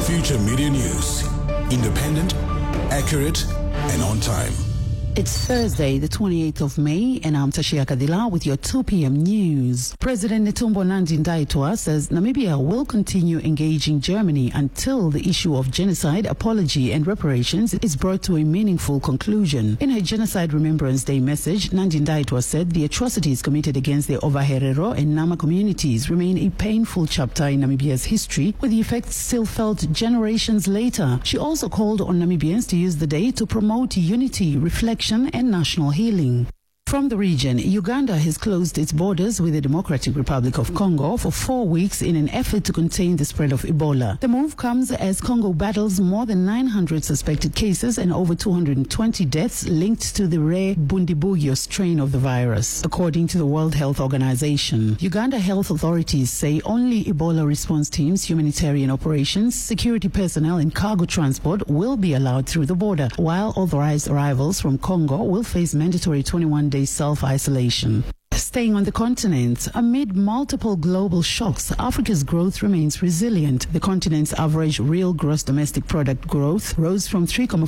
Future Media News. Independent, accurate, and on time. It's Thursday, the 28th of May, and I'm Tashia Kadila with your 2 p.m. news. President Netumbo Nandi-Ndaitwah says Namibia will continue engaging Germany until the issue of genocide, apology, and reparations is brought to a meaningful conclusion. In her Genocide Remembrance Day message, Nandi-Ndaitwah said the atrocities committed against the Ovaherero and Nama communities remain a painful chapter in Namibia's history, with the effects still felt generations later. She also called on Namibians to use the day to promote unity, reflection, and national healing. From the region, Uganda has closed its borders with the Democratic Republic of Congo for 4 weeks in an effort to contain the spread of Ebola. The move comes as Congo battles more than 900 suspected cases and over 220 deaths linked to the rare Bundibugyo strain of the virus, according to the World Health Organization. Uganda health authorities say only Ebola response teams, humanitarian operations, security personnel, and cargo transport will be allowed through the border, while authorized arrivals from Congo will face mandatory 21-day self-isolation. Staying on the continent, amid multiple global shocks, Africa's growth remains resilient. The continent's average real gross domestic product growth rose from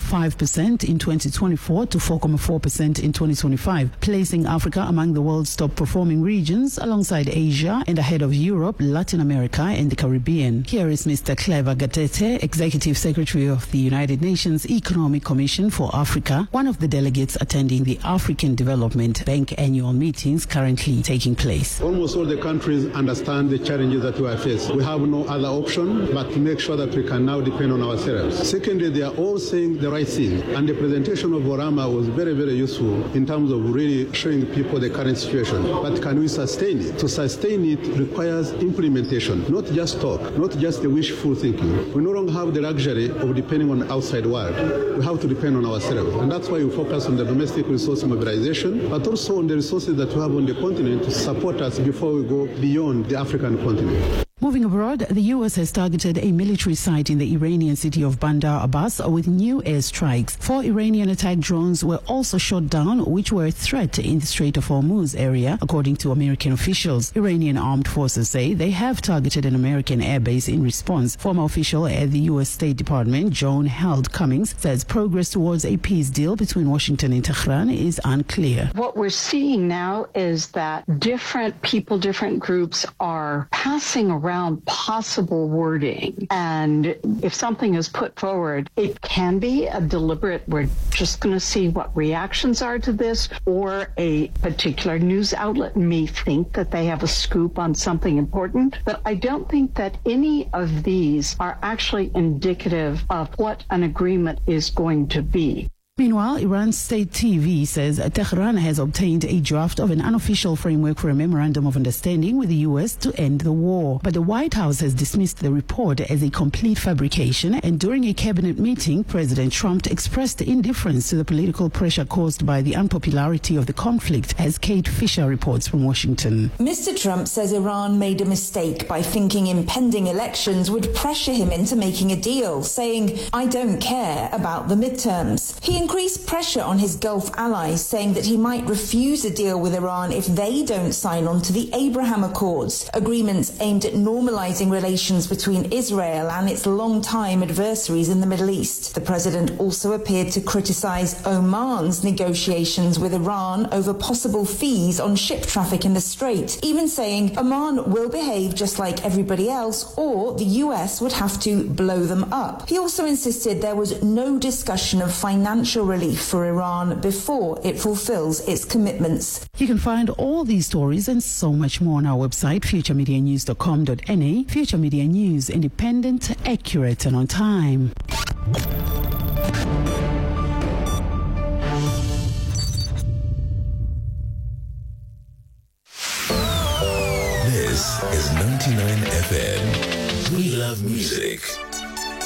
3.5% in 2024 to 4.4% in 2025, placing Africa among the world's top performing regions alongside Asia and ahead of Europe, Latin America, and the Caribbean. Here is Mr. Clever Gatete, Executive Secretary of the United Nations Economic Commission for Africa, one of the delegates attending the African Development Bank annual meetings currently taking place. Almost all the countries understand the challenges that we are facing. We have no other option but to make sure that we can now depend on ourselves. Secondly, they are all saying the right thing, and the presentation of Orama was very, very useful in terms of really showing people the current situation. But can we sustain it? To sustain it requires implementation, not just talk, not just the wishful thinking. We no longer have the luxury of depending on the outside world. We have to depend on ourselves, and that's why we focus on the domestic resource mobilization, but also on the resources that we have on the continent to support us before we go beyond the African continent. Moving abroad, the U.S. has targeted a military site in the Iranian city of Bandar Abbas with new airstrikes. 4 Iranian attack drones were also shot down, which were a threat in the Strait of Hormuz area, according to American officials. Iranian armed forces say they have targeted an American airbase in response. Former official at the U.S. State Department, Joan Held Cummings, says progress towards a peace deal between Washington and Tehran is unclear. What we're seeing now is that different people, different groups are passing around possible wording, and if something is put forward, it can be a deliberate, we're just going to see what reactions are to this, or a particular news outlet may think that they have a scoop on something important, but I don't think that any of these are actually indicative of what an agreement is going to be. Meanwhile, Iran's state TV says Tehran has obtained a draft of an unofficial framework for a memorandum of understanding with the U.S. to end the war. But the White House has dismissed the report as a complete fabrication, and during a cabinet meeting, President Trump expressed indifference to the political pressure caused by the unpopularity of the conflict, as Kate Fisher reports from Washington. Mr. Trump says Iran made a mistake by thinking impending elections would pressure him into making a deal, saying, "I don't care about the midterms." He increased pressure on his Gulf allies, saying that he might refuse a deal with Iran if they don't sign on to the Abraham Accords, agreements aimed at normalizing relations between Israel and its longtime adversaries in the Middle East. The president also appeared to criticize Oman's negotiations with Iran over possible fees on ship traffic in the Strait, even saying Oman will behave just like everybody else or the US would have to blow them up. He also insisted there was no discussion of financial relief for Iran before it fulfills its commitments. You can find all these stories and so much more on our website, futuremedianews.com.na. Future Media News, independent, accurate, and on time. This is 99 FM. We love music.